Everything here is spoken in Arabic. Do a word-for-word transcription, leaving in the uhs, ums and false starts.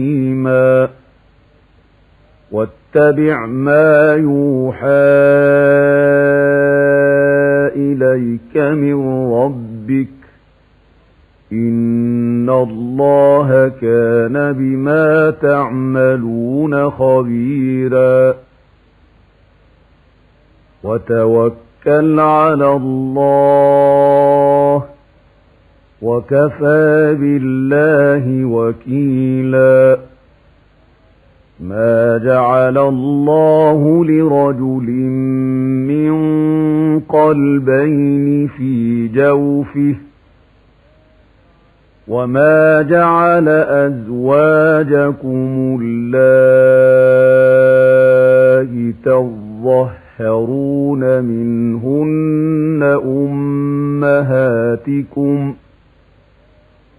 حكيما واتبع ما يوحى إليك من ربك إن الله كان بما تعملون خبيرا وتوكل على الله وكفى بالله وكيلا ما جعل الله لرجل من قلبين في جوفه وما جعل أزواجكم اللائي تظهرون منهن أمهاتكم